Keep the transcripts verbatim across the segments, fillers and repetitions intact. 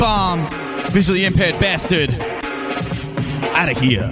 bomb, visually impaired bastard. Out of here.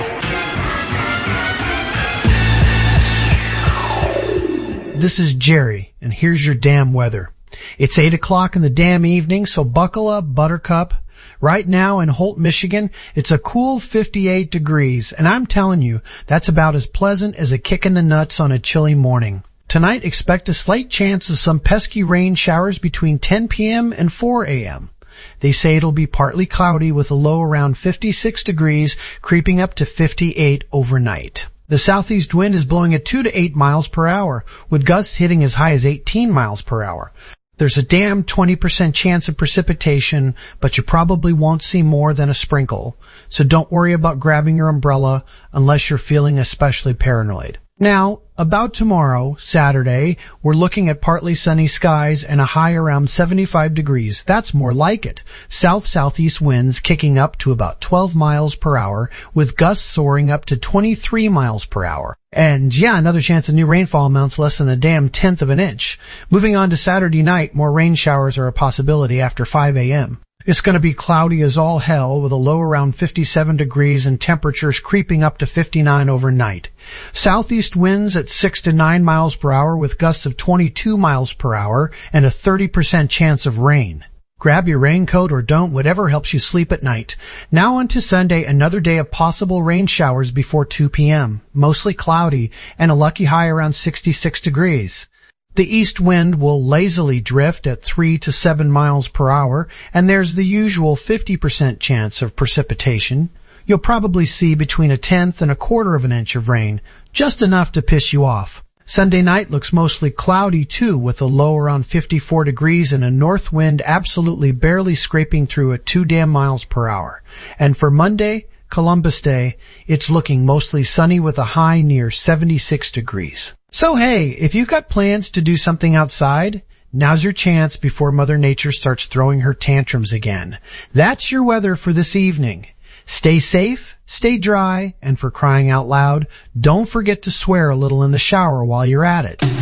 This is Jerry, and here's your damn weather. It's eight o'clock in the damn evening, so buckle up, Buttercup. Right now in Holt, Michigan, it's a cool fifty-eight degrees, and I'm telling you, that's about as pleasant as a kick in the nuts on a chilly morning. Tonight, expect a slight chance of some pesky rain showers between ten p.m. and four a.m. They say it'll be partly cloudy with a low around fifty-six degrees, creeping up to fifty-eight overnight. The southeast wind is blowing at two to eight miles per hour, with gusts hitting as high as eighteen miles per hour. There's a damn twenty percent chance of precipitation, but you probably won't see more than a sprinkle. So don't worry about grabbing your umbrella unless you're feeling especially paranoid. Now, about tomorrow, Saturday, we're looking at partly sunny skies and a high around seventy-five degrees. That's more like it. South-southeast winds kicking up to about twelve miles per hour, with gusts soaring up to twenty-three miles per hour. And yeah, another chance of new rainfall amounts less than a damn tenth of an inch. Moving on to Saturday night, more rain showers are a possibility after five a.m. It's going to be cloudy as all hell with a low around fifty-seven degrees and temperatures creeping up to fifty-nine overnight. Southeast winds at six to nine miles per hour with gusts of twenty-two miles per hour and a thirty percent chance of rain. Grab your raincoat or don't, whatever helps you sleep at night. Now on to Sunday, another day of possible rain showers before two p.m. Mostly cloudy and a lucky high around sixty-six degrees. The east wind will lazily drift at three to seven miles per hour, and there's the usual fifty percent chance of precipitation. You'll probably see between a tenth and a quarter of an inch of rain, just enough to piss you off. Sunday night looks mostly cloudy too, with a low around fifty-four degrees and a north wind absolutely barely scraping through at two damn miles per hour. And for Monday, Columbus Day, it's looking mostly sunny with a high near seventy-six degrees. So hey, if you've got plans to do something outside, now's your chance before Mother Nature starts throwing her tantrums again. That's your weather for this evening. Stay safe, stay dry, and for crying out loud, don't forget to swear a little in the shower while you're at it.